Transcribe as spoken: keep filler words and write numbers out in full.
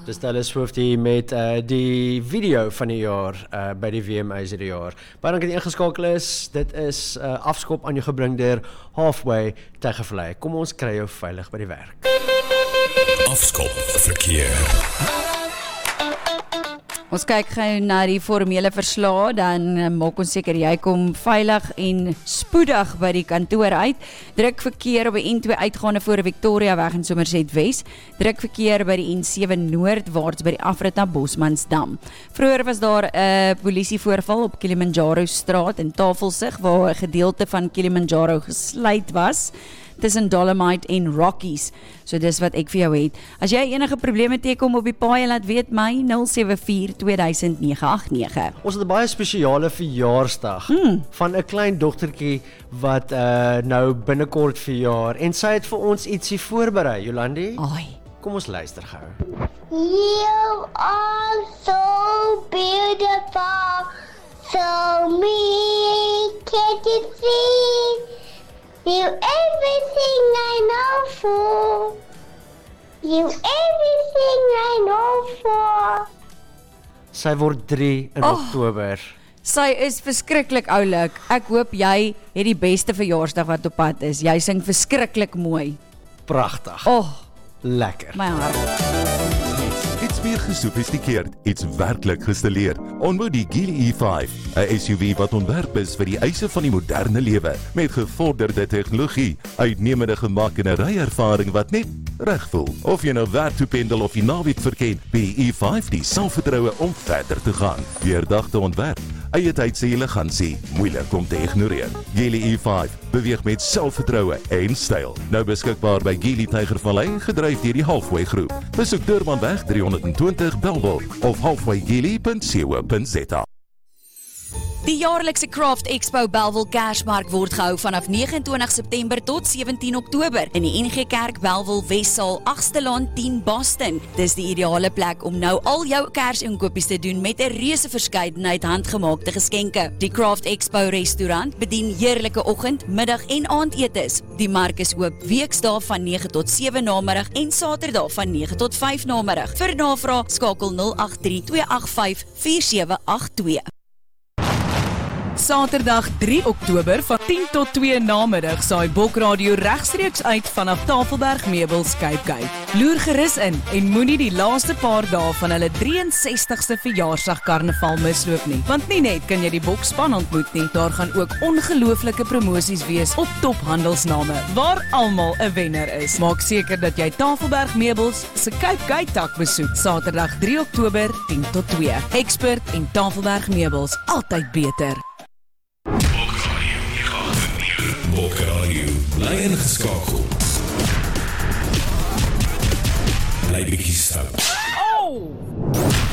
Dis Taylor Swift hier met uh, die video van die jaar uh, by die W M A's hierdie jaar. Baie dankie dat jy ingeskakel is. Dit is uh, afskop aan jou gebring deur Halfway Tegenvlei. Kom ons kry jou veilig by die werk. Afskop verkeer. Ons kyk gou na die formele verslae, dan uh, maak ons seker jy kom veilig en spoedig by die kantoor uit. Druk verkeer op die N twee uitgaande voor Victoria weg in Somerset Wes. Druk verkeer by die N sewe noordwaarts by die afrit na Bosmansdam. Vroeger was daar 'n uh, polisievoorval op Kilimanjaro straat in Tafelsig waar 'n gedeelte van Kilimanjaro gesluit was tussen Dolomite en Rockies. So dis wat ek vir jou het. As jy enige probleme teekom op die paai, laat weet my nul sewe vier twee duisend nege agt nege. Ons het 'n baie spesiale verjaarsdag hmm. van 'n klein dogtertjie wat uh, nou binnekort verjaar en sy het vir ons ietsie voorberei, Jolandi. Ai. Kom ons luister gou. You are so beautiful, so me, can't you see? You everything I know for. You everything I know for. Sy word drie in oh, Oktober. Sy is verskriklik oulik. Ek hoop jy het die beste verjaarsdag wat op pad is. Jy sing verskriklik mooi. Pragtig. Oh, lekker. My hart. Iets meer gesofistikeerd, iets werklik gestileerd. Ontmoet die Geely E vyf, 'n S U V wat ontwerp is vir die eise van die moderne lewe, met gevorderde tegnologie, uitnemende gemak en 'n ryervaring wat net reg voel. Of jy nou werk toe pendel of die naweek verken, die E vyf die selfvertroue om verder te gaan. Deurdagte ontwerp, eie tyd se elegansie, moeilik om te ignoreer. Geely E vyf beweeg met selfvertroue en styl. Nou beskikbaar by Geely Tygervallei, gedryf deur die Halfway groep. Besoek Durbanweg drie honderd twintig Bellville of halfway geely punt co punt za. Die jaarlikse Craft Expo Bellville Kersmark word gehou vanaf nege en twintig September tot sewentien Oktober in die N G Kerk Bellville Wessaal agste laan tien Boston. Dis die ideale plek om nou al jou Kersinkopies te doen met 'n reuse verskeidenheid handgemaakte geskenke. Die Craft Expo restaurant bedien heerlike oggend, middag en aandetes. Die mark is oop weksdae van nege tot sewe namiddag en Saterdae van nege tot vyf namiddag. Vir navraag skakel nul agt drie twee agt vyf vier sewe agt twee. Saterdag drie Oktober van tien tot twee namiddag saai Bokradio regstreeks uit vanaf Tafelberg Meubels Cape Gate. Loer gerus in en moenie die laaste paar dae van hulle drieënsestigste verjaarsdag karnaval misloop nie. Want nie net kan jy die bokspan ontmoet nie, daar gaan ook ongelooflike promosies wees op tophandelsname waar almal 'n wenner is. Maak seker dat jy Tafelberg Meubels se Cape Gate tak besoek Saterdag drie Oktober tien tot twee. Expert en Tafelberg Meubels, altyd beter. Bokradio, bly ingeskakel. Bly bietjie stout. Oh!